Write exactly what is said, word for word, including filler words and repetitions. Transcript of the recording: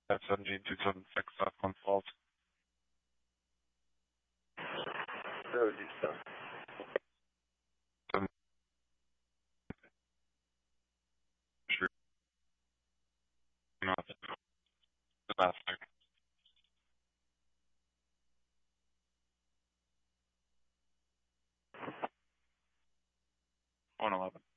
F seventeen two seven six South Glens Falls. Road do stuff. Seven. Sure. Not domestic. one eleven.